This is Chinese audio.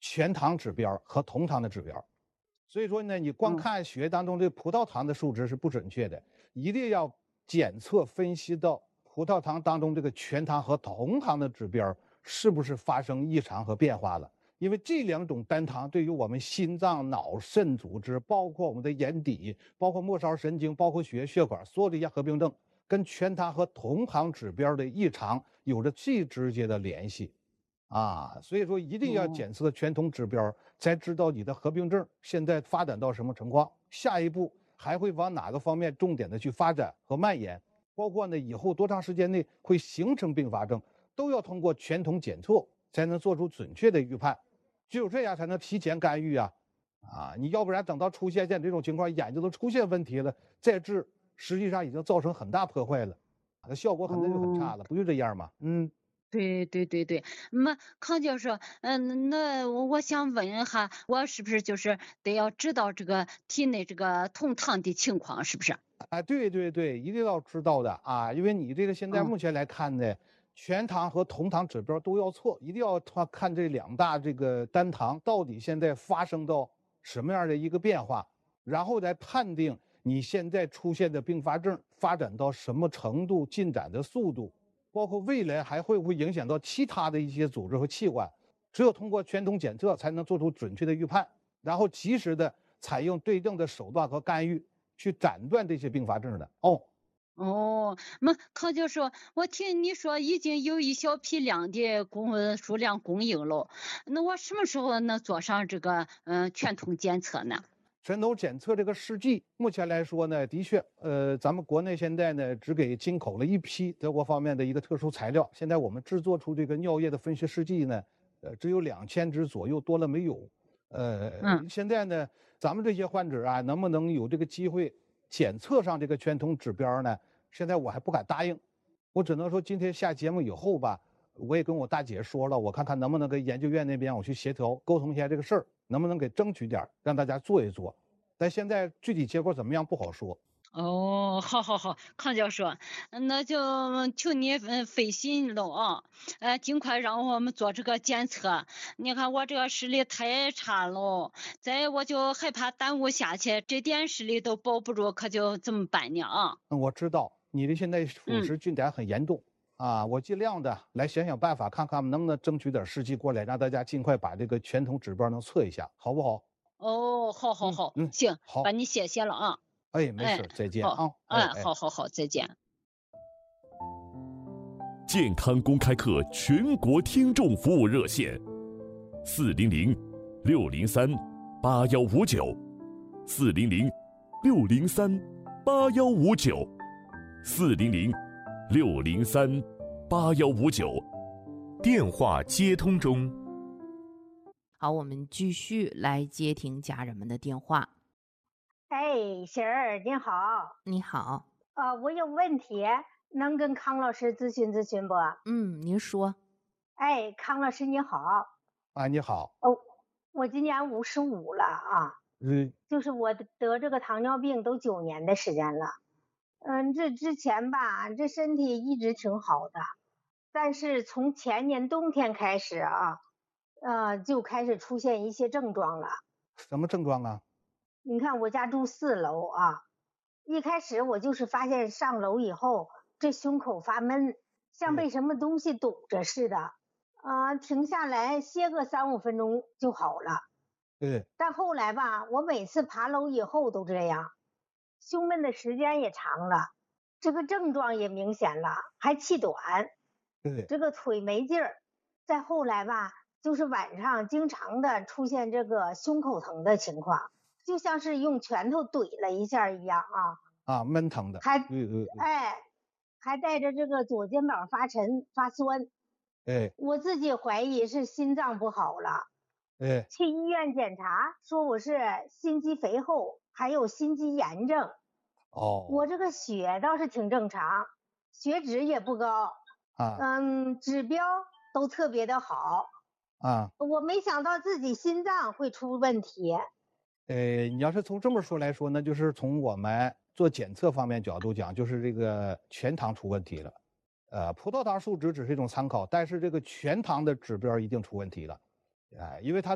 全糖指标和同糖的指标。所以说呢，你光嗯看血液当中这葡萄糖的数值是不准确的，一定要检测分析到葡萄糖当中这个全糖和同糖的指标是不是发生异常和变化了。因为这两种单糖对于我们心脏、脑、肾组织，包括我们的眼底，包括末梢神经，包括血液血管，所有这些合并症，跟全糖和同糖指标的异常有着最直接的联系。所以说一定要哦检测全酮指标，才知道你的合并症现在发展到什么情况，下一步还会往哪个方面重点的去发展和蔓延，包括呢以后多长时间内会形成并发症，都要通过全酮检测才能做出准确的预判，只有这样才能提前干预啊！你要不然等到出现这种情况，眼睛都出现问题了，再治实际上已经造成很大破坏了，那效果肯定就很哦。 差了，不就这样吗？嗯。 对对对对，那么康教授，那我想问一下，我是不是就是得要知道这个体内这个酮糖的情况，是不是？ 对对对，一定要知道的因为你这个现在嗯目前来看呢，全糖和同糖指标都要测，一定要看这两大这个单糖到底现在发生到什么样的一个变化，然后再判定你现在出现的并发症发展到什么程度、进展的速度，包括未来还会不会影响到其他的一些组织和器官。只有通过全酮检测，才能做出准确的预判，然后及时的采用对应的手段和干预。去斩断这些并发症的。 哦，那康教授，我听你说已经有一小批量的数量供应了，那我什么时候能做上这个全酮检测呢？ 全头检测这个试剂，目前来说呢，的确，咱们国内现在呢只给进口了一批德国方面的一个特殊材料。现在我们制作出这个尿液的分析试剂呢，只有2000支左右，多了没有。 嗯。 现在呢，咱们这些患者能不能有这个机会检测上这个全酮指标呢？现在我还不敢答应，我只能说今天下节目以后吧，我也跟我大姐说了，我看看能不能跟研究院那边我去协调沟通一下这个事儿，能不能给争取点让大家做一做。但现在具体结果怎么样不好说。 哦，好好好，康教授，那就求你费心了啊，尽快让我们做这个检测。你看我这个视力太差了，再我就害怕耽误下去，这点视力都保不住，可就怎么办呢啊？ 我知道你的现在腐嗯。 蚀进展很严重我尽量的来想想办法，看看能不能争取点时机过来，让大家尽快把这个全酮指标能测一下，好不好？ 哦，好好好，行，把好。 你谢谢了啊。 没哎， 事，再见好，好好好，再见。 健康公开课全国听众服务热线：400-603-8159，400-603-8159，电话接通中。 好，我们继续来接听家人们的电话。 哎，婶儿您好， 你好。 我有问题，能跟康老师咨询咨询不？ 您说。 哎，康老师你好， 你好。 我今年55了啊，就是我得这个糖尿病都9年的时间了，这之前吧，这身体一直挺好的，但是从前年冬天开始就开始出现一些症状了。 什么症状啊？ 你看我家住4楼啊，一开始我就是发现上楼以后，这胸口发闷，像被什么东西堵着似的，停下来歇个3-5分钟就好了。但后来吧，我每次爬楼以后都这样，胸闷的时间也长了，这个症状也明显了，还气短，这个腿没劲儿。再后来吧，就是晚上经常的出现这个胸口疼的情况。就像是用拳头怼了一下一样闷疼的， 还带着这个左肩膀发沉发酸，我自己怀疑是心脏不好了，去医院检查说我是心肌肥厚，还有心肌炎症。我这个血倒是挺正常，血脂也不高，指标都特别的好，我没想到自己心脏会出问题。 你要是从这么说来说呢，就是从我们做检测方面角度讲，就是这个全糖出问题了。葡萄糖数值只是一种参考，但是这个全糖的指标一定出问题了。因为它